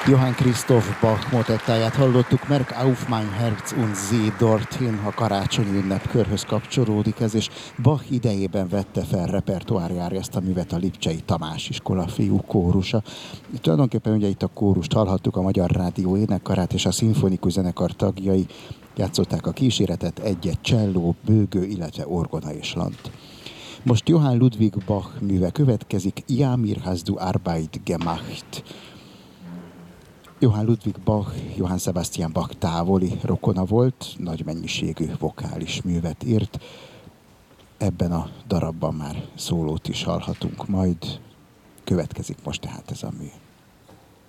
Johann Christoph Bach motettáját hallottuk, Merk auf mein Herz und sieh dorthin, a karácsonyi ünnepkörhöz kapcsolódik ez, és Bach idejében vette fel repertoárjára ezt a művet a Lipcsei Tamás iskola fiú kórusa. Tulajdonképpen ugye itt a kórust hallhattuk, a Magyar Rádió énekkarát és a szimfonikus zenekar tagjai játszották a kíséretet, egy-egy cselló, bőgő, illetve orgona és lant. Most Johann Ludwig Bach műve következik, Ja, mir hast du Arbeit gemacht. Johann Ludwig Bach, Johann Sebastian Bach távoli rokona volt, nagy mennyiségű vokális művet írt. Ebben a darabban már szólót is hallhatunk majd. Következik most tehát ez a mű.